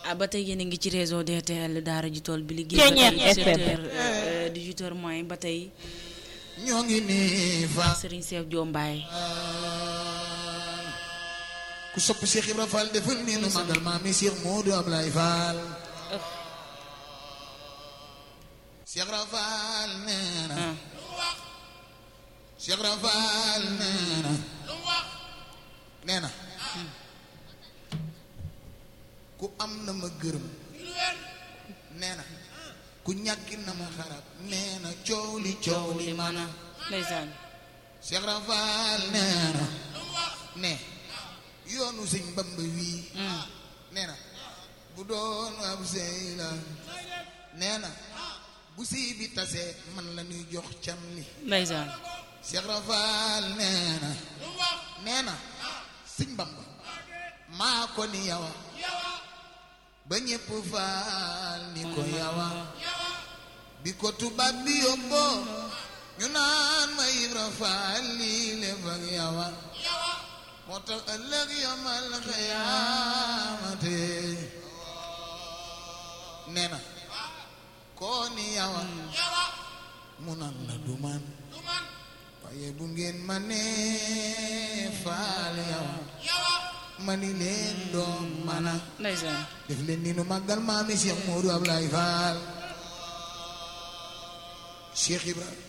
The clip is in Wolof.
ba tey yéen a ngi ci réseau DTL daara ji tool bi liggéey Ceeñeer ba tey FM. 17h 18h moins ba tey ñoo ngi nii fa Serigne Cheikh Diombaye ku sopp Cheikh Ibra Fall defal nii nu magal maami Cheikh Modou Ablaye Fall Cheikh Ibra Fall nee na Cheikh Ibra Fall nee na ku am na ma gërëm nee na ku ñàkki na ma xarab nee na coow li mana ndeysaan Cheikh Ibra Fall nee na ne yoonu sëñ Bamba wii nee na bu doon ab sey la nee na bu sii bi tasee man la ñuy jox cam li ndeysaan Cheikh Ibra Fall nee na sëñ Bamba maa ko ni yawa ba ñépp faal ni ko yawa bi ko tubaab bi yóbboo ñu naan ma Ibra Fall lii lépp ak yawa moo tax ëllëg yomal xiyaamate nee na koo ni yawa mu nan la du man waaye bu ngeen ma nee faal yawa ma ni leen doom mana ndeysaan def leen ni nu màggal maami Cheikh Modou Ablaye Fall Cheikh Ibra